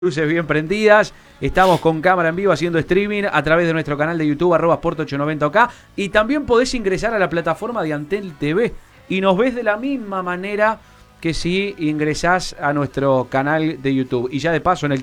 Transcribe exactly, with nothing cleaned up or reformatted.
Luces bien prendidas, estamos con cámara en vivo haciendo streaming a través de nuestro canal de YouTube arroba Sport ochocientos noventa K y también podés ingresar a la plataforma de Antel T V y nos ves de la misma manera que si ingresás a nuestro canal de YouTube. Y ya de paso en el